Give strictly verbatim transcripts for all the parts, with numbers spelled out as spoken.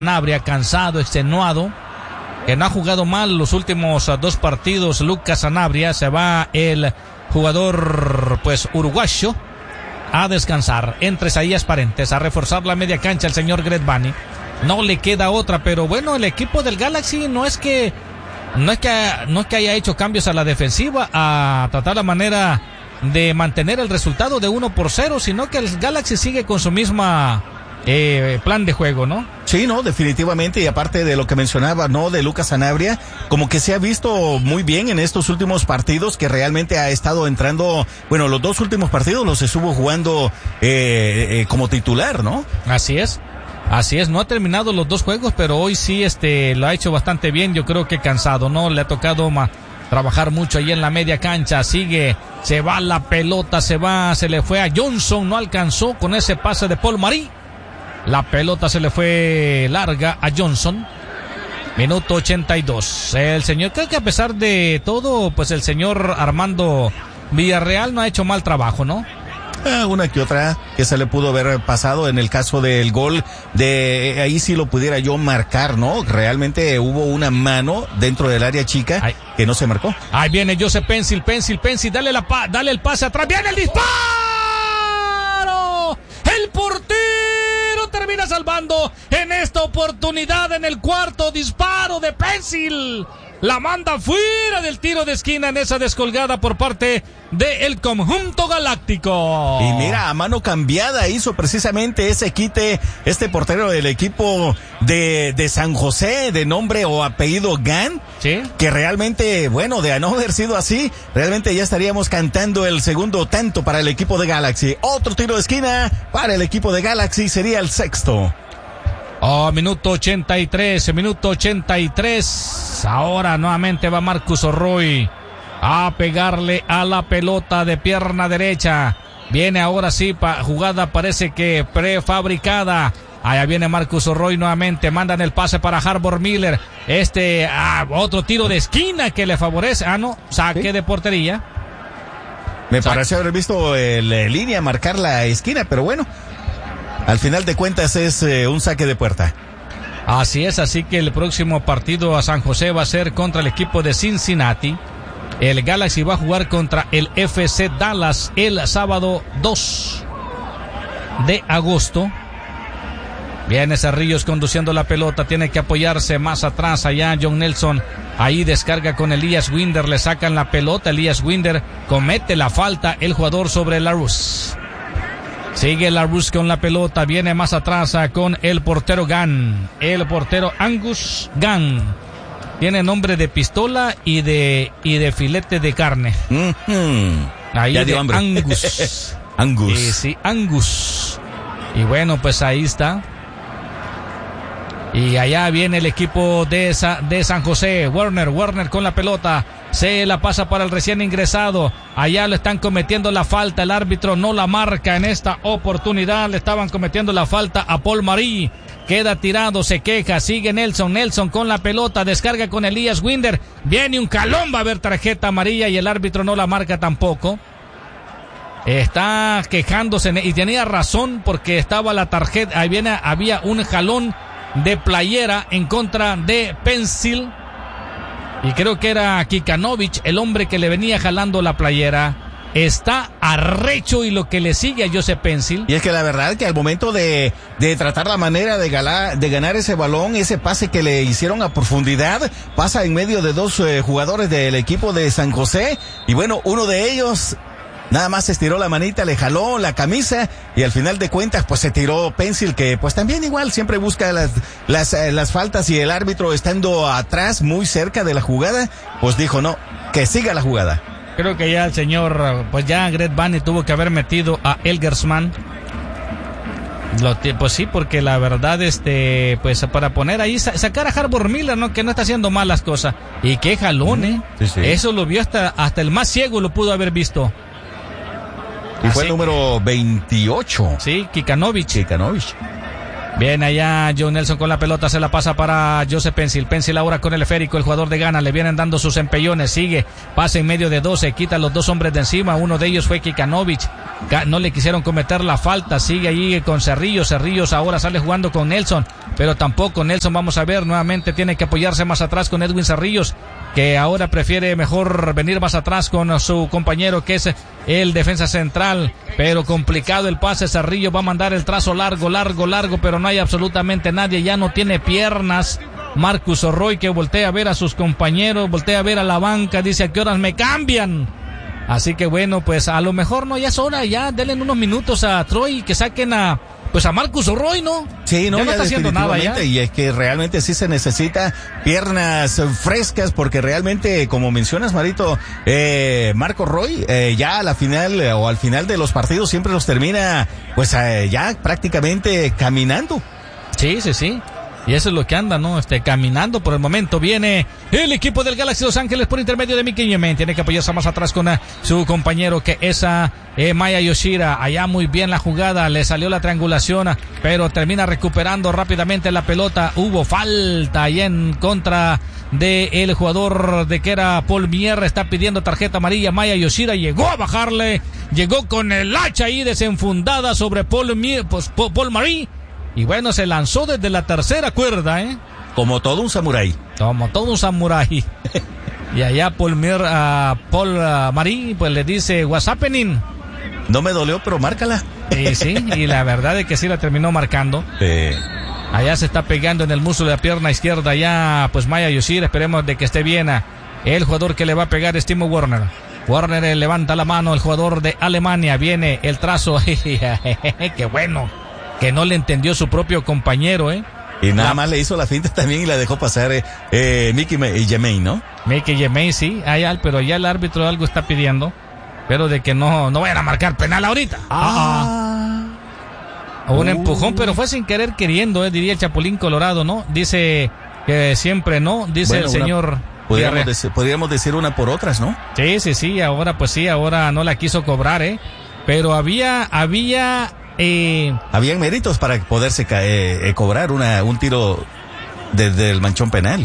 Sanabria, cansado, extenuado, que no ha jugado mal los últimos uh, dos partidos. Lucas Sanabria, se va el jugador pues uruguayo a descansar. Entre Isaías Parentes a reforzar la media cancha el señor Greg Vanney. No le queda otra, pero bueno, el equipo del Galaxy no es que no es que no es que haya hecho cambios a la defensiva a tratar la manera de mantener el resultado de uno por cero, sino que el Galaxy sigue con su misma Eh, plan de juego, ¿no? Sí, no, definitivamente, y aparte de lo que mencionaba, ¿no? De Lucas Sanabria, como que se ha visto muy bien en estos últimos partidos, que realmente ha estado entrando, bueno, los dos últimos partidos los estuvo jugando eh, eh, como titular, ¿no? Así es, así es, no ha terminado los dos juegos, pero hoy sí, este, lo ha hecho bastante bien, yo creo que cansado, ¿no? Le ha tocado ma- trabajar mucho ahí en la media cancha, sigue, se va la pelota, se va, se le fue a Johnson, no alcanzó con ese pase de Paul Marie. La pelota se le fue larga a Johnson. Minuto ochenta y dos. El señor, creo que a pesar de todo, pues el señor Armando Villarreal no ha hecho mal trabajo, ¿no? Eh, una que otra que se le pudo haber pasado en el caso del gol de ahí sí lo pudiera yo marcar, ¿no? Realmente hubo una mano dentro del área chica Ay. que no se marcó. Ahí viene Joseph Pencil, Pencil, Pencil, dale la pa- dale el pase atrás, viene el disparo. El portero termina salvando en esta oportunidad en el cuarto disparo de Pencil. La manda fuera del tiro de esquina en esa descolgada por parte del conjunto galáctico. Y mira, a mano cambiada hizo precisamente ese quite este portero del equipo de, de San José, de nombre o apellido Gan. Sí. Que realmente, bueno, de no haber sido así, realmente ya estaríamos cantando el segundo tanto para el equipo de Galaxy. Otro tiro de esquina para el equipo de Galaxy, sería el sexto. Oh, minuto ochenta y tres, minuto ochenta y tres. Ahora nuevamente va Marcus Orroy a pegarle a la pelota de pierna derecha. Viene ahora sí, pa, jugada parece que prefabricada. Allá viene Marcus Orroy nuevamente, mandan el pase para Harbor Miller. Este, ah, otro tiro de esquina que le favorece. Ah, no, saque ¿Sí? de portería. Me saque. Pareció haber visto el, el línea marcar la esquina, pero bueno. Al final de cuentas es eh, un saque de puerta. Así es, así que el próximo partido a San José va a ser contra el equipo de Cincinnati. El Galaxy va a jugar contra el F C Dallas el sábado dos de agosto. Viene Cerrillos conduciendo la pelota, tiene que apoyarse más atrás allá John Nelson. Ahí descarga con Elías Winder, le sacan la pelota, Elías Winder comete la falta, el jugador sobre Larus. Sigue Larus con la pelota, viene más atrás con el portero Gan, el portero Angus Gan. Tiene nombre de pistola y de y de filete de carne. Mm-hmm. Ahí ya de Angus. Angus. Eh, sí, Angus. Y bueno, pues ahí está. Y allá viene el equipo de, Sa- de San José. Werner, Werner con la pelota. Se la pasa para el recién ingresado. Allá le están cometiendo la falta. El árbitro no la marca en esta oportunidad. Le estaban cometiendo la falta a Paul Marie. Queda tirado, se queja. Sigue Nelson. Nelson con la pelota. Descarga con Elías Winder. Viene un calón. Va a haber tarjeta amarilla y el árbitro no la marca tampoco. Está quejándose y tenía razón porque estaba la tarjeta. Ahí viene, había un jalón de playera en contra de Pencil. Y creo que era Kikanovich, el hombre que le venía jalando la playera. Está arrecho y lo que le sigue a Joseph Pencil. Y es que la verdad que al momento de, de tratar la manera de, galar, de ganar ese balón, ese pase que le hicieron a profundidad, pasa en medio de dos eh, jugadores del equipo de San José. Y bueno, uno de ellos nada más estiró la manita, le jaló la camisa y al final de cuentas pues se tiró Pencil, que pues también igual siempre busca las, las, las faltas, y el árbitro estando atrás muy cerca de la jugada pues dijo no, que siga la jugada. Creo que ya el señor, pues ya Greg Vanney tuvo que haber metido a Elgersman. Lo, pues sí, porque la verdad, este, pues para poner ahí, sacar a Harbor Miller, ¿no? Que no está haciendo mal las cosas. Y qué jalón, ¿eh? Sí, sí. Eso lo vio hasta, hasta el más ciego lo pudo haber visto. Y fue el número veintiocho. Sí, Kikanovich. Kikanovich. Viene allá John Nelson con la pelota, se la pasa para Joseph Pencil. Pencil ahora con el esférico, el jugador de Ghana, le vienen dando sus empellones, sigue, pasa en medio de doce, quita los dos hombres de encima, uno de ellos fue Kikanovic, no le quisieron cometer la falta, sigue allí con Cerrillos, Cerrillos ahora sale jugando con Nelson, pero tampoco Nelson, vamos a ver, nuevamente tiene que apoyarse más atrás con Edwin Cerrillos, que ahora prefiere mejor venir más atrás con su compañero que es el defensa central, pero complicado el pase, Cerrillo va a mandar el trazo largo, largo, largo, pero no hay absolutamente nadie, ya no tiene piernas, Marcus Roy que voltea a ver a sus compañeros, voltea a ver a la banca, dice a qué horas me cambian, así que bueno, pues a lo mejor no, ya es hora, ya denle unos minutos a Troy y que saquen a pues a Marcus Roy, ¿no? Sí, no, ya no ya está haciendo nada ya. Y es que realmente sí se necesita piernas frescas porque realmente, como mencionas, Marito, eh, Marcus Roy eh, ya a la final eh, o al final de los partidos siempre los termina pues eh, ya prácticamente caminando. Sí, sí, sí. Y eso es lo que anda, ¿no? Este, caminando por el momento. Viene el equipo del Galaxy Los Ángeles por intermedio de Mickey Yemen. Tiene que apoyarse más atrás con uh, su compañero que es uh, eh, Maya Yoshida. Allá muy bien la jugada. Le salió la triangulación, uh, pero termina recuperando rápidamente la pelota. Hubo falta ahí en contra de el jugador de que era Paul Mier. Está pidiendo tarjeta amarilla. Maya Yoshida llegó a bajarle. Llegó con el hacha ahí desenfundada sobre Paul Mier, pues, Paul Marie. Y bueno, se lanzó desde la tercera cuerda, ¿eh? Como todo un samurái. Como todo un samurái. Y allá Paul Mir, uh, Paul uh, Marie, pues le dice, what's happening? No me dolió, pero márcala. Y sí, y la verdad es que sí la terminó marcando. Sí. Allá se está pegando en el muslo de la pierna izquierda, allá pues Maya Yoshida, esperemos de que esté bien. El jugador que le va a pegar es Timo Werner. Werner eh, levanta la mano, el jugador de Alemania, viene el trazo. Qué bueno. Que no le entendió su propio compañero, ¿eh? Y nada la... más le hizo la finta también y la dejó pasar eh, eh, Mickey Yemen, ¿no? Mickey Yemen, sí, hay al, pero ya el árbitro algo está pidiendo, pero de que no, no vayan a marcar penal ahorita. Ah. Uh-uh. Un uh. empujón, pero fue sin querer queriendo, eh, diría el Chapulín Colorado, ¿no? Dice que siempre no, dice bueno, el señor... Una... Podríamos decir, podríamos decir una por otras, ¿no? Sí, sí, sí, ahora pues sí, ahora no la quiso cobrar, ¿eh? Pero había, había... Eh, Habían méritos para poderse eh, eh, cobrar una un tiro desde el manchón penal.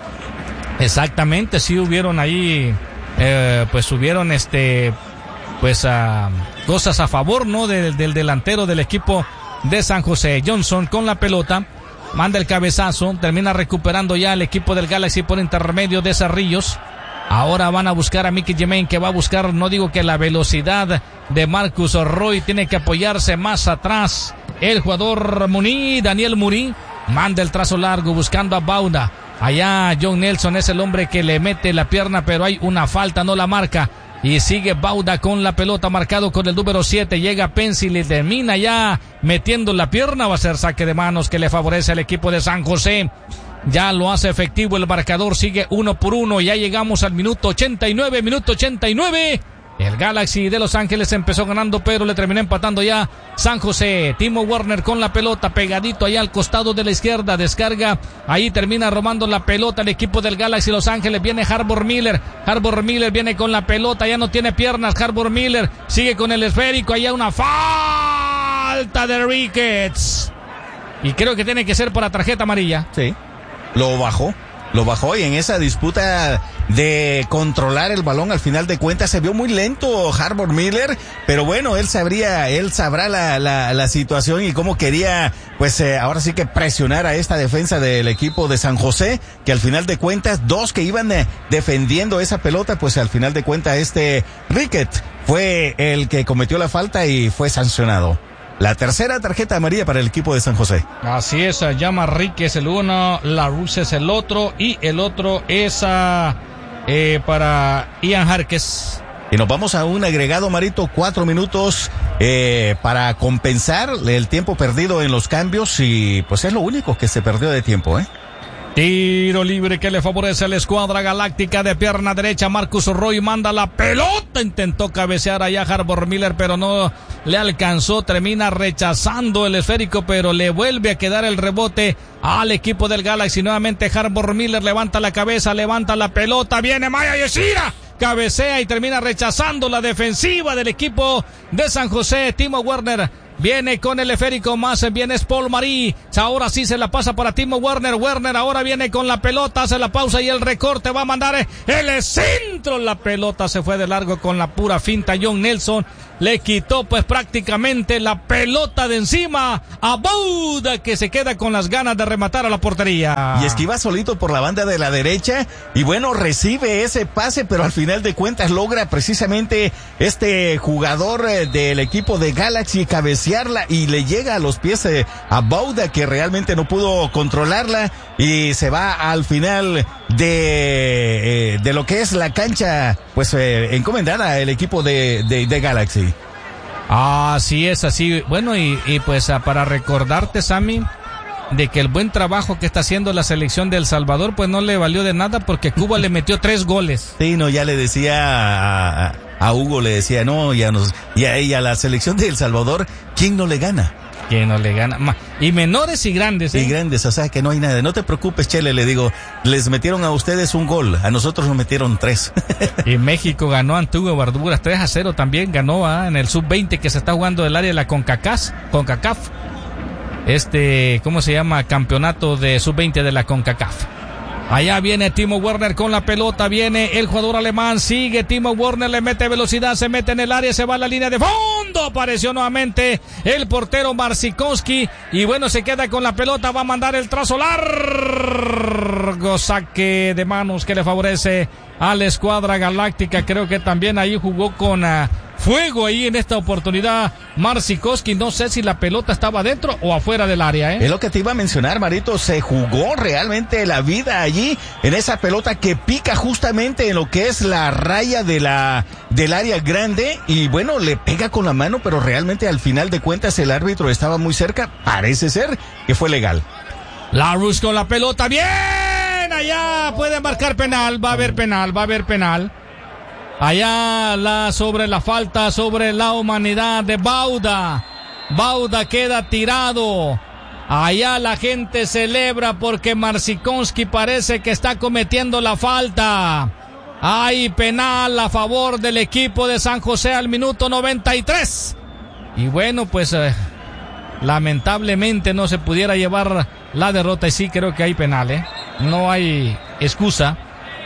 Exactamente, sí hubieron ahí, eh, pues hubieron este, pues uh, cosas a favor, ¿no? Del, del delantero del equipo de San José. Johnson con la pelota, manda el cabezazo, termina recuperando ya el equipo del Galaxy por intermedio de Cerrillos. Ahora van a buscar a Mickey Yemen, que va a buscar, no digo que la velocidad de Marcus Roy, tiene que apoyarse más atrás. El jugador Muní, Daniel Murí, manda el trazo largo buscando a Bauda. Allá John Nelson es el hombre que le mete la pierna, pero hay una falta, no la marca. Y sigue Bauda con la pelota, marcado con el número siete. Llega Pencil y termina ya metiendo la pierna. Va a ser saque de manos que le favorece al equipo de San José. Ya lo hace efectivo el marcador, sigue uno por uno. Ya llegamos al minuto ochenta y nueve, minuto ochenta y nueve. El Galaxy de Los Ángeles empezó ganando, pero le terminó empatando ya San José. Timo Werner con la pelota, pegadito allá al costado de la izquierda. Descarga, ahí termina robando la pelota el equipo del Galaxy Los Ángeles. Viene Harbor Miller. Harbor Miller viene con la pelota, ya no tiene piernas. Harbor Miller sigue con el esférico. Allá una falta de Ricketts. Y creo que tiene que ser por la tarjeta amarilla. Sí. Lo bajó, lo bajó y en esa disputa de controlar el balón al final de cuentas se vio muy lento Harbor Miller, pero bueno, él sabría, él sabrá la, la, la situación y cómo quería, pues eh, ahora sí que presionar a esta defensa del equipo de San José, que al final de cuentas, dos que iban eh, defendiendo esa pelota, pues al final de cuentas este Ricketts fue el que cometió la falta y fue sancionado. La tercera tarjeta amarilla para el equipo de San José. Así es, llama Ríquez el uno, La Rus es el otro y el otro es uh, eh, para Ian Jarques. Y nos vamos a un agregado, Marito, cuatro minutos eh, para compensar el tiempo perdido en los cambios y pues es lo único que se perdió de tiempo, ¿eh? Tiro libre que le favorece a la escuadra galáctica de pierna derecha. Marcus Roy manda la pelota. Intentó cabecear allá Harbor Miller, pero no le alcanzó. Termina rechazando el esférico, pero le vuelve a quedar el rebote al equipo del Galaxy. Nuevamente Harbor Miller levanta la cabeza, levanta la pelota. Viene Maya Yoshida. Cabecea y termina rechazando la defensiva del equipo de San José. Timo Werner viene con el esférico, más viene Paul Marí, ahora sí se la pasa para Timo Werner, Werner ahora viene con la pelota, hace la pausa y el recorte, va a mandar el centro, la pelota se fue de largo con la pura finta, John Nelson le quitó pues prácticamente la pelota de encima a Bouda, que se queda con las ganas de rematar a la portería. Y esquiva solito por la banda de la derecha y bueno, recibe ese pase, pero al final de cuentas logra precisamente este jugador eh, del equipo de Galaxy cabecearla y le llega a los pies eh, a Bouda, que realmente no pudo controlarla y se va al final de, eh, de lo que es la cancha pues eh, encomendada al equipo de, de, de Galaxy. Así es, así. Bueno, y, y pues para recordarte, Sammy, de que el buen trabajo que está haciendo la selección de El Salvador, pues no le valió de nada porque Cuba le metió tres goles. Sí, no, ya le decía a, a, a Hugo, le decía, no, ya nos, y a, y a la selección de El Salvador, ¿quién no le gana? Que no le gana. Y menores y grandes, ¿eh? Y grandes, o sea que no hay nada. No te preocupes, Chele, le digo, les metieron a ustedes un gol, a nosotros nos metieron tres. Y México ganó a Antigua Barbudas tres a cero también, ganó ¿eh? en el sub veinte que se está jugando del área de la CONCACAF, CONCACAF. Este, ¿cómo se llama? Campeonato de sub veinte de la CONCACAF. Allá viene Timo Werner con la pelota, viene el jugador alemán, sigue Timo Werner, le mete velocidad, se mete en el área, se va a la línea de fondo, apareció nuevamente el portero Marsikowski y bueno, se queda con la pelota, va a mandar el trazo largo, saque de manos que le favorece a la escuadra galáctica. Creo que también ahí jugó con uh, fuego ahí en esta oportunidad Marsikowski, no sé si la pelota estaba dentro o afuera del área, ¿eh? Es lo que te iba a mencionar, Marito, se jugó realmente la vida allí en esa pelota que pica justamente en lo que es la raya de la del área grande y bueno, le pega con la mano, pero realmente al final de cuentas el árbitro estaba muy cerca, parece ser que fue legal. Larus con la pelota, bien, allá puede marcar penal, va a haber penal, va a haber penal. Allá la sobre la falta, sobre la humanidad de Bouda. Bouda queda tirado. Allá la gente celebra porque Marsikowski parece que está cometiendo la falta. Hay penal a favor del equipo de San José al minuto noventa y tres. Y bueno, pues eh, lamentablemente no se pudiera llevar la derrota y sí creo que hay penal, ¿eh? No hay excusa.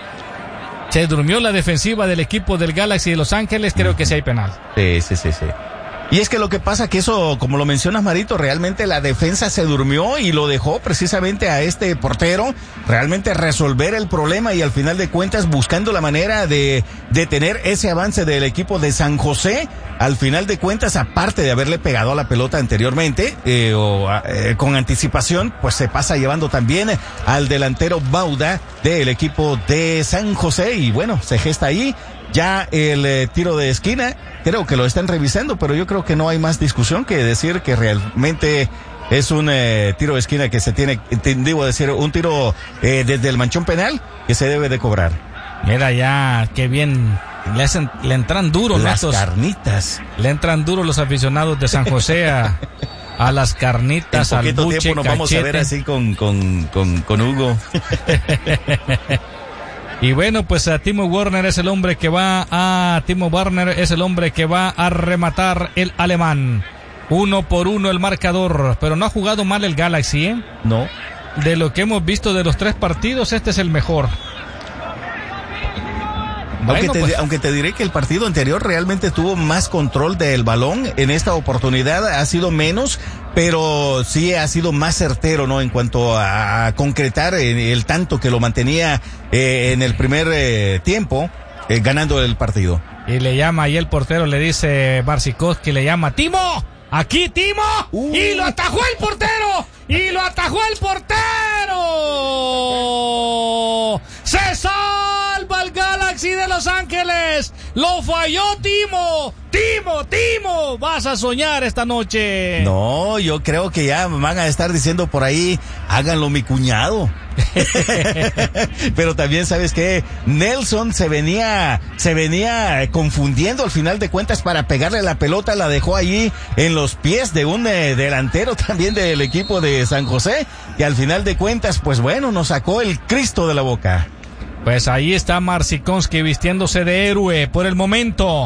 Se durmió la defensiva del equipo del Galaxy de Los Ángeles, creo que sí hay penal. Sí, sí, sí, sí. Y es que lo que pasa que eso, como lo mencionas, Marito, realmente la defensa se durmió y lo dejó precisamente a este portero realmente resolver el problema y al final de cuentas buscando la manera de detener ese avance del equipo de San José. Al final de cuentas, aparte de haberle pegado a la pelota anteriormente eh, o eh, con anticipación, pues se pasa llevando también al delantero Bouda del equipo de San José y bueno, se gesta ahí ya el eh, tiro de esquina. Creo que lo están revisando, pero yo creo que no hay más discusión que decir que realmente es un eh, tiro de esquina que se tiene, debo decir, un tiro eh, desde el manchón penal que se debe de cobrar. Mira ya, qué bien, le, hacen, le entran duro las estos, carnitas. Le entran duro los aficionados de San José a, a las carnitas, al buche, en poquito tiempo nos cachete. Vamos a ver así con, con, con, con Hugo. Y bueno, pues a Timo Werner es el hombre que va a Timo Werner es el hombre que va a rematar el alemán. Uno por uno el marcador, pero no ha jugado mal el Galaxy, ¿eh? No. De lo que hemos visto de los tres partidos, este es el mejor. Aunque, Bueno, te, pues, aunque te diré que el partido anterior realmente tuvo más control del balón, en esta oportunidad ha sido menos, pero sí ha sido más certero, ¿no? En cuanto a, a concretar el, el tanto que lo mantenía eh, en el primer eh, tiempo, eh, ganando el partido. Y le llama ahí el portero, le dice Marsikowski, le llama, ¡Timo! ¡Aquí, Timo! Uh. ¡Y lo atajó el portero! ¡Y lo atajó el portero! ¡Se salva el Galaxy de Los Ángeles! ¡Lo falló Timo! ¡Timo, Timo! ¡Vas a soñar esta noche! No, yo creo que ya van a estar diciendo por ahí, háganlo mi cuñado. Pero también sabes que Nelson se venía se venía confundiendo al final de cuentas para pegarle la pelota, la dejó allí en los pies de un eh, delantero también del equipo de San José y al final de cuentas pues bueno, nos sacó el Cristo de la boca. Pues ahí está Marsikowski vistiéndose de héroe por el momento.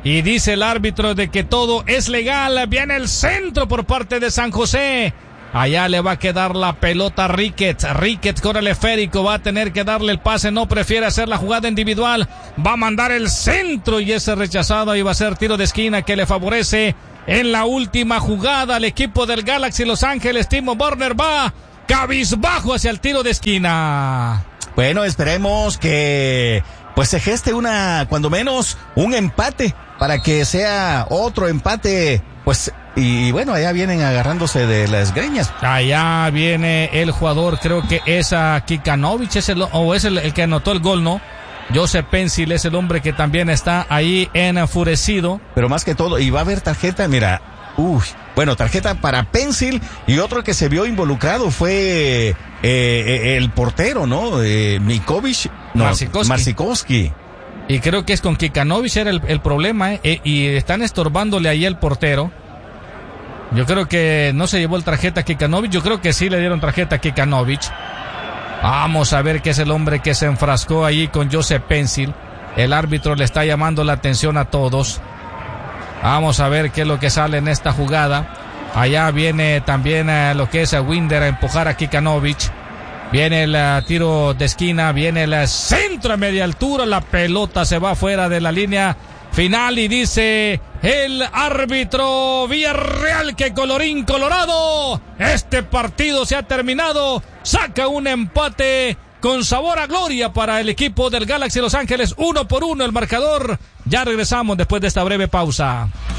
Y dice el árbitro de que todo es legal. Viene el centro por parte de San José. Allá le va a quedar la pelota a Ricketts. Ricketts con el esférico va a tener que darle el pase. No prefiere hacer la jugada individual. Va a mandar el centro y ese rechazado. Ahí va a ser tiro de esquina que le favorece en la última jugada al equipo del Galaxy Los Ángeles. Timo Werner va cabizbajo hacia el tiro de esquina. Bueno, esperemos que pues se geste una, cuando menos, un empate para que sea otro empate, pues, y bueno, allá vienen agarrándose de las greñas. Allá viene el jugador, creo que es a Kikanovic, es el, o es el, el que anotó el gol, ¿no? Joseph Pencil es el hombre que también está ahí enfurecido. Pero más que todo, y va a haber tarjeta, mira, uy, bueno, tarjeta para Pencil, y otro que se vio involucrado fue eh, el portero, ¿no? Eh, Mikovic, no, Marsikowski. Marsikowski. Y creo que es con Kikanovic era el, el problema, ¿eh? E, y están estorbándole ahí el portero. Yo creo que no se llevó el tarjeta a Kikanovic, yo creo que sí le dieron tarjeta a Kikanovic. Vamos a ver qué es el hombre que se enfrascó ahí con Joseph Pencil. El árbitro le está llamando la atención a todos. Vamos a ver qué es lo que sale en esta jugada. Allá viene también uh, lo que es a Winder a empujar a Kikanovic. Viene el uh, tiro de esquina, viene el uh, centro a media altura. La pelota se va fuera de la línea final y dice el árbitro Villarreal que colorín colorado, este partido se ha terminado. Saca un empate con sabor a gloria para el equipo del Galaxy Los Ángeles. Uno por uno el marcador. Ya regresamos después de esta breve pausa.